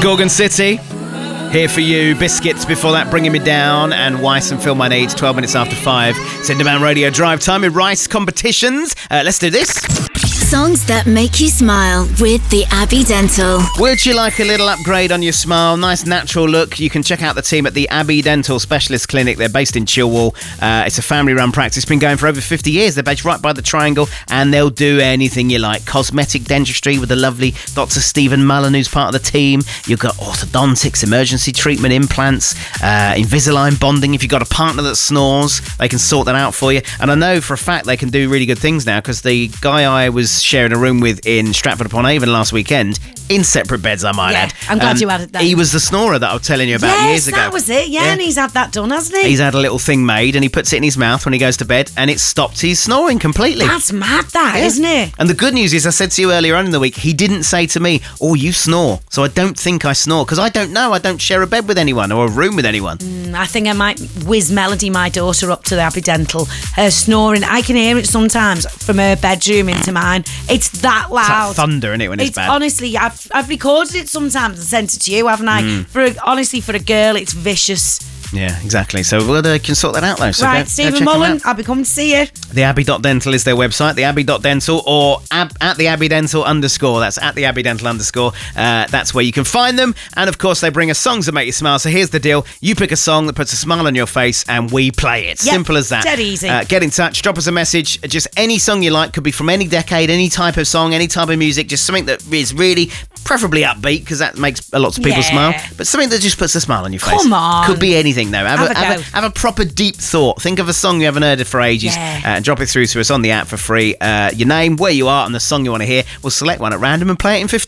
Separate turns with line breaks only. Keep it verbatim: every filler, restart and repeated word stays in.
Gorgon City. Here for you, Biscuits before that, Bringing Me Down, and Weiss and Feel My Needs, twelve minutes after five. Cinderman Radio Drive Time with Rice competitions. Uh, let's do this.
Songs that make you smile with the Abbey Dental.
Would you like a little upgrade on your smile? Nice natural look. You can check out the team at the Abbey Dental Specialist Clinic. They're based in Chilwell. Uh, it's a family-run practice. It's been going for over fifty years. They're based right by the Triangle, and they'll do anything you like. Cosmetic dentistry with the lovely Doctor Stephen Mullen, who's part of the team. You've got orthodontics, emergency treatment, implants, uh, Invisalign bonding. If you've got a partner that snores, they can sort that out for you. And I know for a fact they can do really good things now, because the guy I was sharing a room with in Stratford-upon-Avon last weekend, in separate beds, I might
yeah,
add.
I'm glad
um,
you added that.
He was the snorer that I was telling you about
yes,
years ago.
that was it, yeah, yeah, and he's had that done, hasn't he?
He's had a little thing made, and he puts it in his mouth when he goes to bed, and it stopped his snoring completely.
That's mad, that,
yeah.
isn't it?
And the good news is, I said to you earlier on in the week, he didn't say to me, oh, you snore. So I don't think I snore, because I don't know. I don't share a bed with anyone or a room with anyone.
Mm, I think I might whiz Melody, my daughter, up to the Abbey Dental. Her snoring, I can hear it sometimes from her bedroom into mine. It's that loud.
It's like thunder, isn't it, when it's,
it's
bad?
Honestly, I've, I've recorded it sometimes and sent it to you, haven't I? Mm. For a, honestly, for a girl, it's vicious.
Yeah, exactly. So we uh, can sort that out, though. So
right,
go,
Stephen
go
Mullen, I'll be coming to see you.
The Abbey dot dental is their website, the Abbey dot dental, or ab, at the Abbey Dental underscore. That's at the Abbey Dental underscore. Uh, that's where you can find them. And of course, they bring us songs that make you smile. So here's the deal. You pick a song that puts a smile on your face and we play it.
Yep,
Simple as that.
dead easy.
Uh, get in touch, drop us a message. Just any song you like. Could be from any decade, any type of song, any type of music. Just something that is really, preferably upbeat, because that makes a lot of people
yeah.
smile. But something that just puts a smile on your face.
Come on.
Could be anything, though. Have,
Have
a,
a
have,
go.
a, have a proper deep thought. Think of a song you haven't heard for ages.
Yeah.
Uh, and drop it through to us on the app for free. Uh, your name, where you are, and the song you want to hear. We'll select one at random and play it in fifteen